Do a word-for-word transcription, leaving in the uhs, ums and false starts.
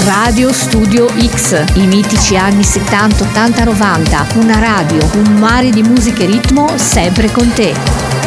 Radio Studio X, i mitici anni settanta, ottanta, novanta, una radio, un mare di musica e ritmo sempre con te.